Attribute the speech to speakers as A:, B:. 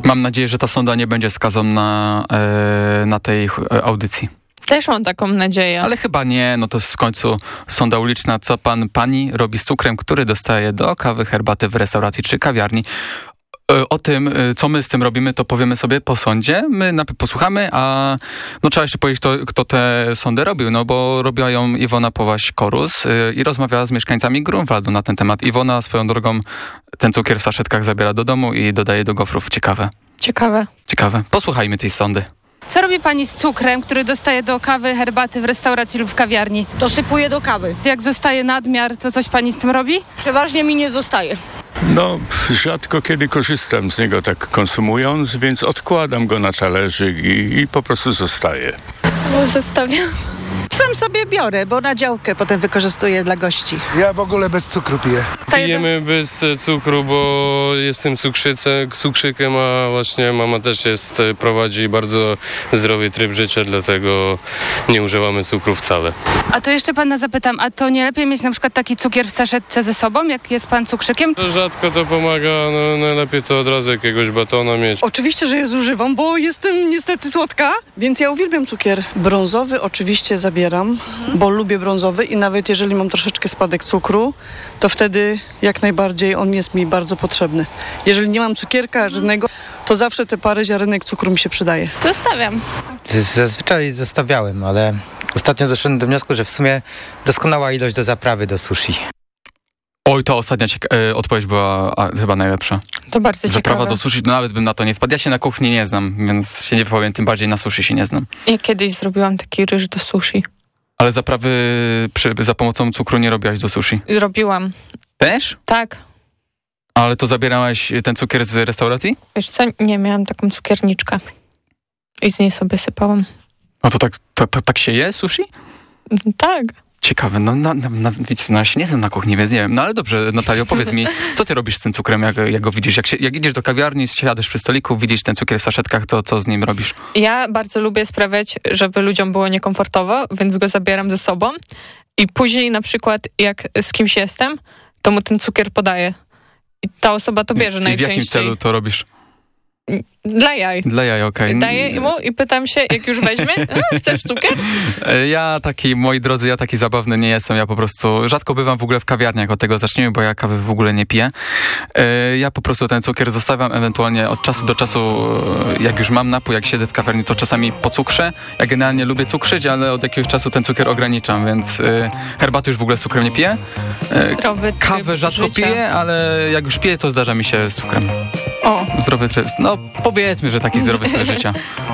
A: Mam nadzieję, że ta sonda nie będzie skazana na tej audycji.
B: Też mam taką nadzieję.
A: Ale chyba nie, no to jest w końcu sonda uliczna. Co pani robi z cukrem, który dostaje do kawy, herbaty w restauracji czy kawiarni? O tym, co my z tym robimy, to powiemy sobie po sądzie. My najpierw posłuchamy, a no trzeba jeszcze powiedzieć, kto tę sondę robił, no bo robiła ją Iwona Połaś-Korus i rozmawiała z mieszkańcami Grunwaldu na ten temat. Iwona swoją drogą ten cukier w saszetkach zabiera do domu i dodaje do gofrów. Ciekawe. Posłuchajmy tej sondy.
B: Co robi pani z cukrem, który dostaje do kawy, herbaty w restauracji lub w kawiarni?
C: Dosypuję do kawy.
B: Jak zostaje nadmiar, to coś pani z tym robi?
C: Przeważnie mi nie zostaje.
D: No, rzadko kiedy korzystam z niego tak konsumując, więc odkładam go na talerzyk i po prostu zostaje.
B: Zostawiam.
E: Sam sobie biorę, bo na działkę potem wykorzystuję dla gości.
F: Ja w ogóle bez cukru piję.
G: Pijemy bez cukru, bo jestem cukrzykiem, a właśnie mama też prowadzi bardzo zdrowy tryb życia, dlatego nie używamy cukru wcale.
B: A to jeszcze pana zapytam, a to nie lepiej mieć na przykład taki cukier w saszetce ze sobą, jak jest pan cukrzykiem?
G: Rzadko to pomaga, no najlepiej to od razu jakiegoś batona mieć.
H: Oczywiście, że je zużywam, bo jestem niestety słodka, więc ja uwielbiam cukier. Brązowy oczywiście zabieram, bo lubię brązowy i nawet jeżeli mam troszeczkę spadek cukru, to wtedy jak najbardziej on jest mi bardzo potrzebny. Jeżeli nie mam cukierka żadnego, to zawsze te parę ziarenek cukru mi się przydaje.
B: Zostawiam.
I: Zazwyczaj zostawiałem, ale ostatnio doszedłem do wniosku, że w sumie doskonała ilość do zaprawy do sushi.
A: Oj, to ostatnia odpowiedź była chyba najlepsza.
B: To bardzo ciekawe.
A: Zaprawa do sushi, no nawet bym na to nie wpadł. Ja się na kuchni nie znam, więc się nie powiem, tym bardziej na sushi się nie znam.
B: Ja kiedyś zrobiłam taki ryż do sushi.
A: Ale zaprawy za pomocą cukru nie robiłaś do sushi?
B: Robiłam.
A: Też?
B: Tak.
A: Ale to zabierałaś ten cukier z restauracji?
B: Wiesz co, nie, miałam taką cukierniczkę. I z niej sobie sypałam.
A: No to tak się je sushi?
B: Tak.
A: Ciekawe, wiecie, ja się nie znam na kuchni, więc nie wiem. No ale dobrze, Natalio, powiedz mi, co ty robisz z tym cukrem, jak go widzisz? Jak idziesz do kawiarni, siadasz przy stoliku, widzisz ten cukier w saszetkach, to co z nim robisz?
B: Ja bardzo lubię sprawiać, żeby ludziom było niekomfortowo, więc go zabieram ze sobą i później na przykład jak z kimś jestem, to mu ten cukier podaję. I ta osoba to bierze najczęściej.
A: I w jakim celu to robisz?
B: Dla jaj.
A: Dla jaj, okej.
B: Daję mu i pytam się, jak już weźmie, chcesz cukier?
A: Moi drodzy, ja taki zabawny nie jestem. Ja po prostu rzadko bywam w ogóle w kawiarniach, od tego zacznijmy, bo ja kawy w ogóle nie piję. Ja po prostu ten cukier zostawiam, ewentualnie od czasu do czasu, jak już mam napój, jak siedzę w kawiarni, to czasami pocukrzę. Ja generalnie lubię cukrzyć, ale od jakiegoś czasu ten cukier ograniczam, więc herbaty już w ogóle z cukrem nie piję.
B: Zdrowy tryb
A: Kawę rzadko
B: życia.
A: piję, ale jak już piję, to zdarza mi się z cukrem.
B: O.
A: Zdrowy tryb. No powiedzmy, że taki zdrowy styl życia.